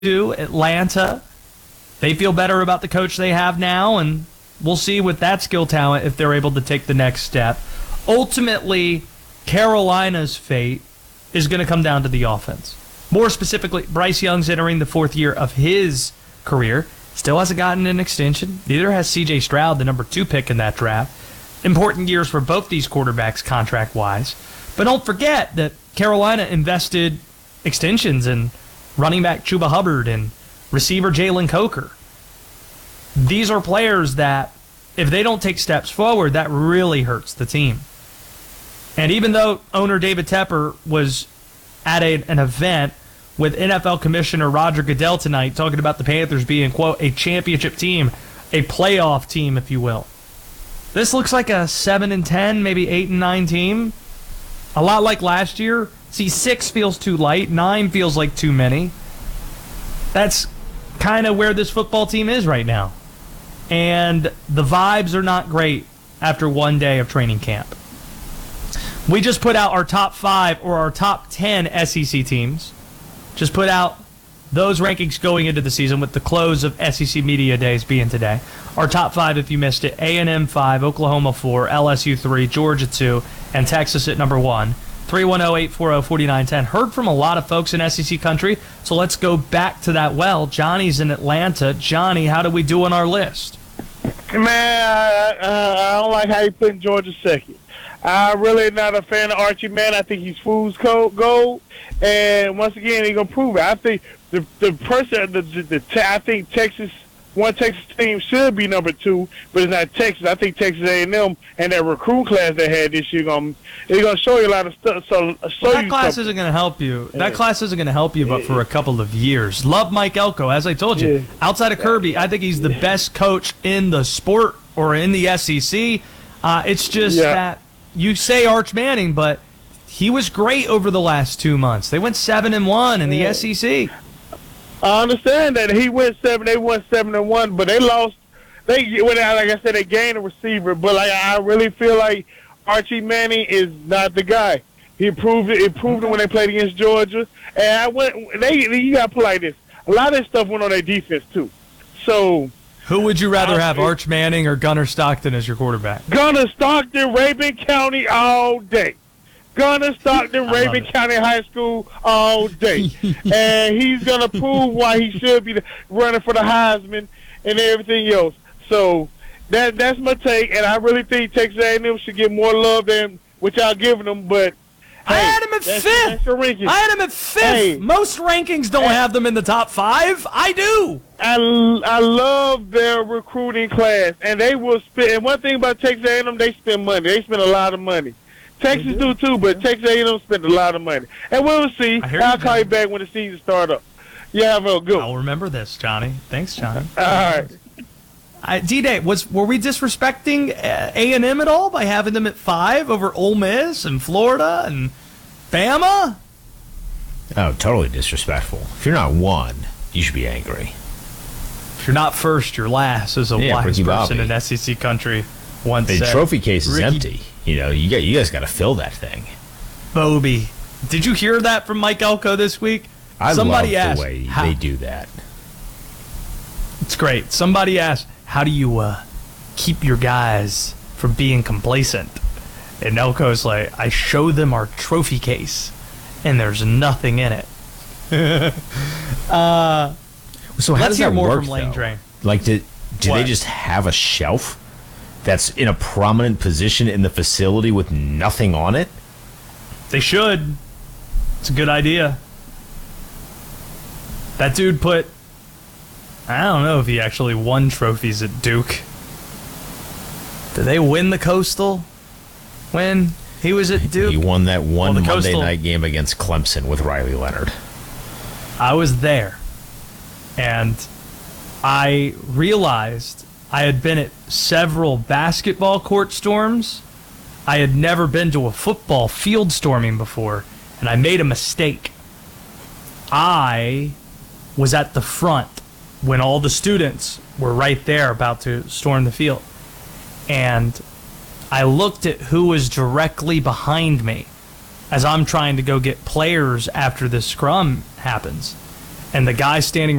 to Atlanta. They feel better about the coach they have now, and we'll see with that skill talent if they're able to take the next step. Ultimately, Carolina's fate is going to come down to the offense. More specifically, Bryce Young's entering the fourth year of his career. Still hasn't gotten an extension. Neither has C.J. Stroud, the number 2 pick in that draft. Important years for both these quarterbacks contract-wise. But don't forget that Carolina invested extensions in running back Chuba Hubbard and receiver Jalen Coker. These are players that, if they don't take steps forward, that really hurts the team. And even though owner David Tepper was at an event with NFL Commissioner Roger Goodell tonight talking about the Panthers being, quote, a championship team, a playoff team, if you will. This looks like a 7-10, maybe 8-9 team. A lot like last year. See, 6 feels too light. 9 feels like too many. That's kind of where this football team is right now. And the vibes are not great after one day of training camp. We just put out our top 5 or our top 10 SEC teams. Just put out those rankings going into the season with the close of SEC Media Days being today. Our top 5, if you missed it, A&M 5, Oklahoma 4, LSU 3, Georgia 2, and Texas at number 1. 310-840-4910. Heard from a lot of folks in SEC country, so let's go back to that well. Johnny's in Atlanta. Johnny, how do we do on our list? Man, I don't like how you putting Georgia second. I'm really not a fan of Archie Manning. I think he's fool's gold. And once again, he's going to prove it. I think I think Texas team should be number 2, but it's not Texas. I think Texas A&M and that recruit class they had this year it's going to show you a lot of stuff. That class isn't going to help you. Yeah. That class isn't going to help you, but for a couple of years. Love Mike Elko, as I told you. Yeah. Outside of Kirby, I think he's the best coach in the sport or in the SEC. It's just that you say Arch Manning, but he was great over the last 2 months. They went 7-1 in the SEC. I understand that they won 7-1, but they lost. Like I said, they gained a receiver, but I really feel like Archie Manning is not the guy. He proved it. It proved it when they played against Georgia. And you got to put like this. A lot of this stuff went on their defense too. So, who would you rather have, Arch Manning or Gunnar Stockton as your quarterback? Gunnar Stockton, Rabun County all day. Gunnar Stockton, Rabun County High School all day. And he's going to prove why he should be running for the Heisman and everything else. So that's my take, and I really think Texas A&M should get more love than what y'all giving them, but I had him at 5th. I had him at 5th. Hey, most rankings don't have them in the top 5. I do. I love their recruiting class, and they will spend. And one thing about Texas A&M, they spend money. They spend a lot of money. Texas do too, but Texas A&M spend a lot of money. And we'll see. I'll call you back when the season starts up. You have a good one. I'll remember this, Johnny. Thanks, Johnny. All right. D-Day, were we disrespecting A&M at all by having them at 5 over Ole Miss and Florida and Bama? Oh, totally disrespectful. If you're not 1, you should be angry. If you're not first, you're last, as a wise Ricky person Bobby. in SEC country once the said. The trophy case is Ricky empty. You guys got to fill that thing. Bobby. Did you hear that from Mike Elko this week? Somebody love the way they do that. It's great. Somebody asked, how do you keep your guys from being complacent? And Elko's like, I show them our trophy case, and there's nothing in it. So how does that more work, from Lane though? Drain. Like, do they just have a shelf that's in a prominent position in the facility with nothing on it? They should. It's a good idea. That dude I don't know if he actually won trophies at Duke. Did they win the Coastal when he was at Duke? He won that one Monday Coastal night game against Clemson with Riley Leonard. I was there, and I realized I had been at several basketball court storms. I had never been to a football field storming before, and I made a mistake. I was at the front when all the students were right there about to storm the field. And I looked at who was directly behind me as I'm trying to go get players after this scrum happens. And the guy standing